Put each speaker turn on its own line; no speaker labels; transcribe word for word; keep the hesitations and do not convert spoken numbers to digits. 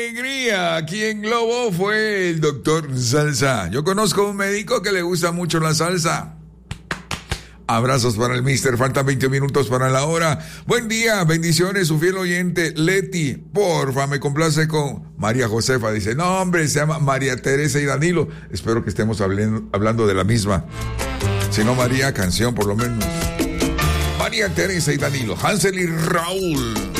Alegría, aquí en Globo fue el doctor Salsa. Yo conozco un médico que le gusta mucho la salsa. Abrazos para el mister, faltan veinte minutos para la hora. Buen día, bendiciones, su fiel oyente Leti. Porfa, me complace con María Josefa. Dice, no hombre, se llama María Teresa y Danilo. Espero que estemos hablando, hablando de la misma. Si no, María, canción por lo menos. María Teresa y Danilo, Hansel y Raúl.